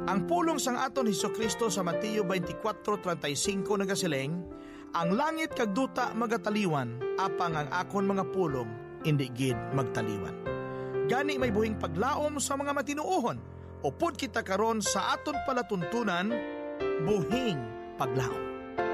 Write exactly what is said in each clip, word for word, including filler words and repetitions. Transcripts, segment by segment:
Ang pulong sang aton Hesukristo sa Mateo twenty-four thirty-five nagasileng, ang langit kag duta magataliwan, apang ang akon mga pulong indi gid magtaliwan. Gani may buhing paglaom sa mga matinuohon, upod kita karon sa aton palatuntunan, buhing paglaom.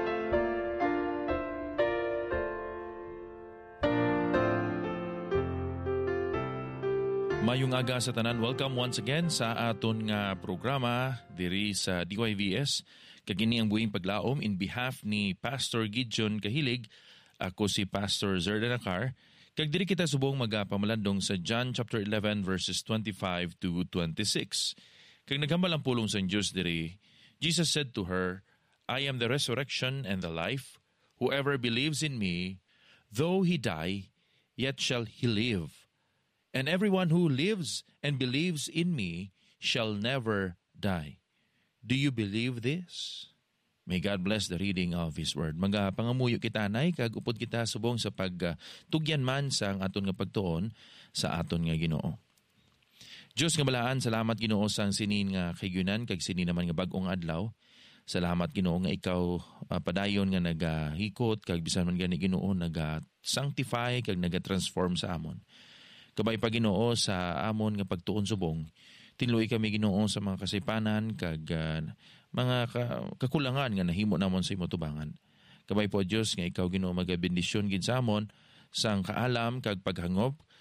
Mayong aga sa tanan, welcome once again sa aton nga programa diri sa D Y V S. Kagini ang buhing paglaom in behalf ni Pastor Gideon Kahilig. Ako si Pastor Zerda Nakar. Kag diri kita subong magapamalandong sa John chapter eleven verses twenty-five to twenty-six. Kag naghambal ang pulong sa Dios diri, Jesus said to her, I am the resurrection and the life. Whoever believes in me, though he die, yet shall he live. And everyone who lives and believes in me shall never die. Do you believe this? May God bless the reading of His Word. Magapangamuyo kita, nay, kag upod kita subong sa pagtugyan man sa ang aton nga pagtuon sa aton nga Ginoo. Diyos nga balaan, salamat Ginoo sa sinin nga kayunan, kag sinin naman nga bag-ong adlaw. Salamat Ginoo nga ikaw uh, padayon nga nagahikot, kag bisan man gani Ginoo naga-sanctify, kag naga-transform sa amon. Kabay pa Ginoo sa amon nga pagtuon subong, tinluy kami Ginoo sa mga kasipanan kag uh, mga ka- kakulangan nga nahimo namon sa imo tubangan. Kabay po Dios nga ikaw Ginoo magabendisyon gid sa amon sang kaalam kag paghangop